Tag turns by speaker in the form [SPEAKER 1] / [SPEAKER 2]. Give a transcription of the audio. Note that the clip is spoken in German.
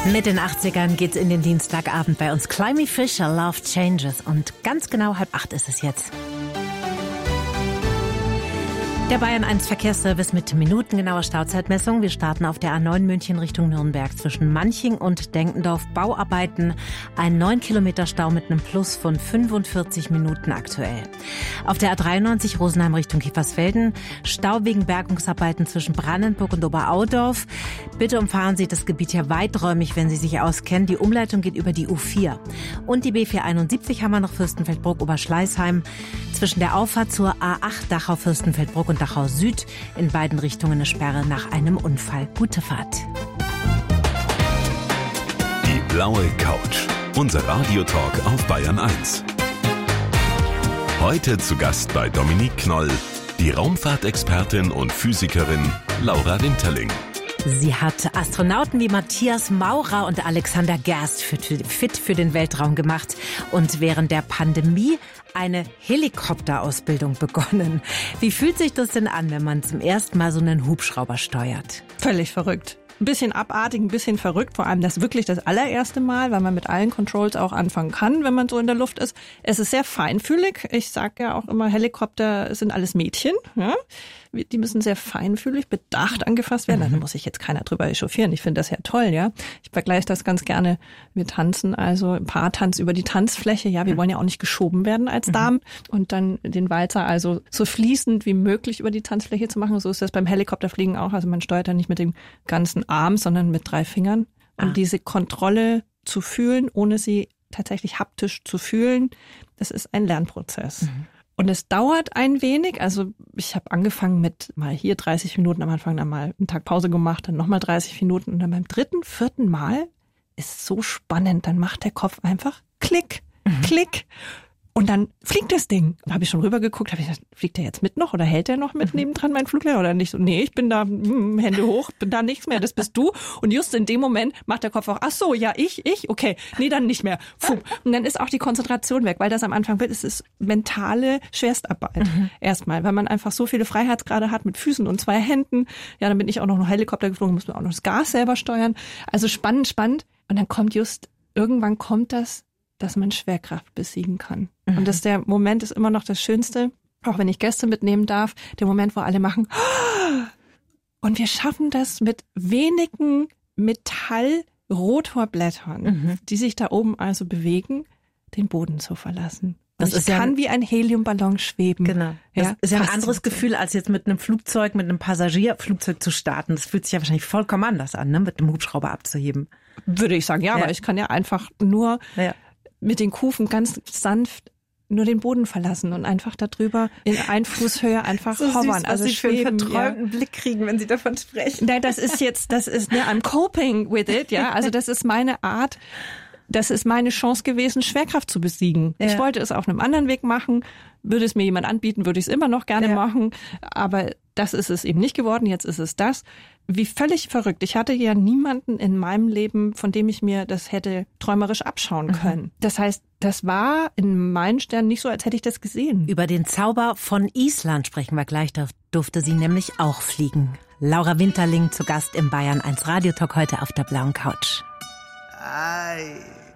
[SPEAKER 1] Mit den 80ern geht's in den Dienstagabend bei uns. Climby Fisher, Love Changes. Und ganz genau 7:30 ist es jetzt. Der Bayern 1 Verkehrsservice mit minutengenauer Stauzeitmessung. Wir starten auf der A9 München Richtung Nürnberg zwischen Manching und Denkendorf. Bauarbeiten, ein 9 Kilometer Stau mit einem Plus von 45 Minuten aktuell. Auf der A93 Rosenheim Richtung Kiefersfelden, Stau wegen Bergungsarbeiten zwischen Brandenburg und Oberaudorf. Bitte umfahren Sie das Gebiet hier weiträumig, wenn Sie sich auskennen. Die Umleitung geht über die U4. Und die B471 haben wir noch Fürstenfeldbruck-Oberschleißheim. Zwischen der Auffahrt zur A8 Dachau-Fürstenfeldbruck und Dachau Süd in beiden Richtungen eine Sperre nach einem Unfall. Gute Fahrt.
[SPEAKER 2] Die blaue Couch. Unser Radiotalk auf Bayern 1. Heute zu Gast bei Dominique Knoll, die Raumfahrtexpertin und Physikerin Laura Winterling.
[SPEAKER 1] Sie hat Astronauten wie Matthias Maurer und Alexander Gerst fit für den Weltraum gemacht und während der Pandemie eine Helikopterausbildung begonnen. Wie fühlt sich das denn an, wenn man zum ersten Mal so einen Hubschrauber steuert?
[SPEAKER 3] Völlig verrückt. Ein bisschen abartig, ein bisschen verrückt, vor allem das wirklich das allererste Mal, weil man mit allen Controls auch anfangen kann, wenn man so in der Luft ist. Es ist sehr feinfühlig. Ich sage ja auch immer, Helikopter sind alles Mädchen. Ja? Die müssen sehr feinfühlig, bedacht angefasst werden. Da muss sich jetzt keiner drüber echauffieren. Ich finde das ja toll, ja. Ich vergleiche das ganz gerne. Wir tanzen also Paartanz über die Tanzfläche. Ja, wir wollen ja auch nicht geschoben werden als Damen. Und dann den Walzer also so fließend wie möglich über die Tanzfläche zu machen. So ist das beim Helikopterfliegen auch. Also man steuert da nicht mit dem ganzen Arm, sondern mit 3 Fingern. Und diese Kontrolle zu fühlen, ohne sie tatsächlich haptisch zu fühlen, das ist ein Lernprozess. Und es dauert ein wenig, also ich habe angefangen mit mal hier 30 Minuten am Anfang, dann mal einen Tag Pause gemacht, dann nochmal 30 Minuten und dann beim 3., 4. Mal ist so spannend, dann macht der Kopf einfach Klick, Klick und dann fliegt das Ding. Da habe ich schon rübergeguckt, habe ich gedacht, fliegt der jetzt mit noch oder hält der noch mit nebendran mein Fluglehrer oder nicht? So, nee, ich bin da, Hände hoch, bin da nichts mehr, das bist du. Und just in dem Moment macht der Kopf auch, ach so, ja, ich, okay, nee, dann nicht mehr. Puh. Und dann ist auch die Konzentration weg, weil das am Anfang wird, es ist mentale Schwerstarbeit. Erstmal, weil man einfach so viele Freiheitsgrade hat mit Füßen und 2 Händen. Ja, dann bin ich auch noch Helikopter geflogen, muss man auch noch das Gas selber steuern. Also spannend. Und dann irgendwann kommt das, dass man Schwerkraft besiegen kann. Und der Moment ist immer noch das Schönste, auch wenn ich Gäste mitnehmen darf, der Moment, wo alle machen. Und wir schaffen das mit wenigen Metallrotorblättern, die sich da oben also bewegen, den Boden zu verlassen. Das ist kann wie ein Heliumballon schweben.
[SPEAKER 1] Genau. Das ist ja ein anderes Gefühl, als jetzt mit einem Flugzeug, mit einem Passagierflugzeug zu starten. Das fühlt sich ja wahrscheinlich vollkommen anders an, ne? Mit einem Hubschrauber abzuheben.
[SPEAKER 3] Würde ich sagen, ja, aber ich kann ja einfach nur mit den Kufen ganz sanft nur den Boden verlassen und einfach darüber in Einfußhöhe einfach
[SPEAKER 1] so
[SPEAKER 3] hovern.
[SPEAKER 1] Süß, also Sie für einen verträumten Blick kriegen, wenn Sie davon sprechen.
[SPEAKER 3] Nein, das ist I'm coping with it, ja. Also das ist meine Art, das ist meine Chance gewesen, Schwerkraft zu besiegen. Ja. Ich wollte es auf einem anderen Weg machen. Würde es mir jemand anbieten, würde ich es immer noch gerne machen. Aber das ist es eben nicht geworden. Jetzt ist es das. Wie völlig verrückt. Ich hatte ja niemanden in meinem Leben, von dem ich mir das hätte träumerisch abschauen können. Das heißt, das war in meinen Sternen nicht so, als hätte ich das gesehen.
[SPEAKER 1] Über den Zauber von Island sprechen wir gleich. Da durfte sie nämlich auch fliegen. Laura Winterling zu Gast im Bayern 1 Radiotalk heute auf der blauen Couch.
[SPEAKER 4] Aye.